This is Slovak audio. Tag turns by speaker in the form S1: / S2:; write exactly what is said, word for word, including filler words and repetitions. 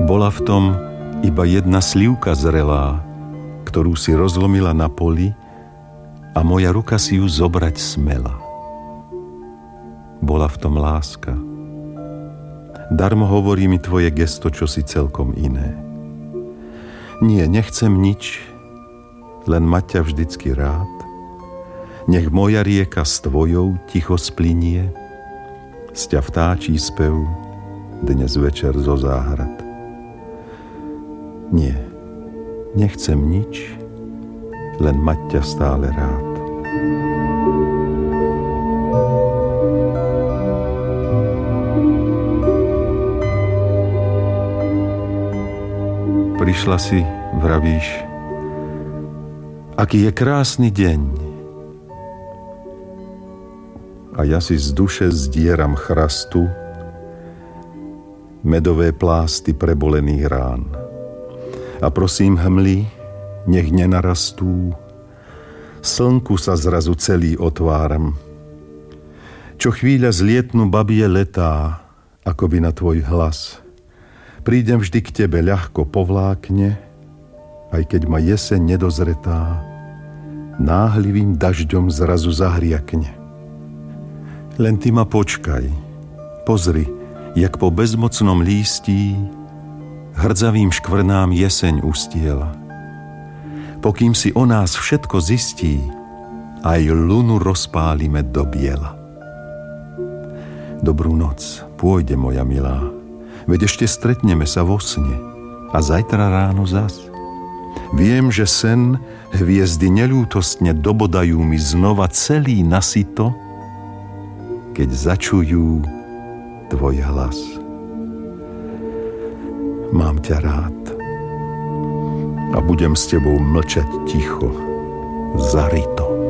S1: Bola v tom iba jedna slivka zrelá, ktorú si rozlomila na poli a moja ruka si ju zobrať smela. Bola v tom láska. Darmo hovorí mi tvoje gesto čosi celkom iné. Nie, nechcem nič, len mať ťa vždycky rád. Nech moja rieka s tvojou ticho splinie, z ťa vtáčí spev dnes večer zo záhrad. Nie, nechcem nič, len mať ťa stále rád. Prišla si, vravíš, aký je krásny deň. A ja si z duše zdieram chrastu, medové plásty prebolených rán. A prosím hmly, nech nenarastú, slnku sa zrazu celý otváram. Čo chvíľa zlietnú babie letá, akoby na tvoj hlas. Prídem vždy k tebe ľahko povlákne, aj keď ma jeseň nedozretá, náhlivým dažďom zrazu zahriakne. Len ty ma počkaj, pozri, jak po bezmocnom lístí hrdzavým škvrnám jeseň ustiela. Pokým si o nás všetko zistí, aj lunu rozpálime do biela. Dobrú noc, pôjde moja milá, veď ešte stretneme sa vo sne a zajtra ráno zas. Viem, že sen hviezdy neľútostne dobodajú mi znova celý nasyto, keď začujú tvoj hlas. Mám ťa rád a budem s tebou mlčať ticho, zarito.